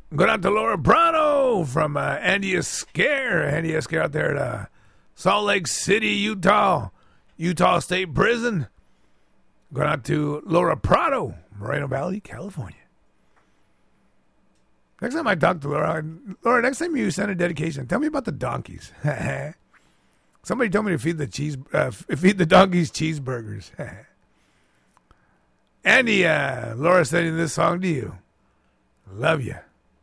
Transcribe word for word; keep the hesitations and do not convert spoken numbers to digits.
Going out to Laura Prado from uh, Andy Escare. Andy Escare out there at uh, Salt Lake City, Utah. Utah State Prison. Going out to Laura Prado, Moreno Valley, California. Next time I talk to Laura, Laura, next time you send a dedication, tell me about the donkeys. Somebody told me to feed the cheese, uh, feed the donkeys cheeseburgers. Andy, uh, Laura sending this song to you. Love you.